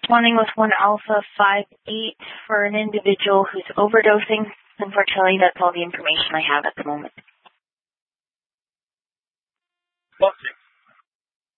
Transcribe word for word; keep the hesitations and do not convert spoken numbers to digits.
corresponding with one alpha five eight for an individual who's overdosing. Unfortunately, that's all the information I have at the moment.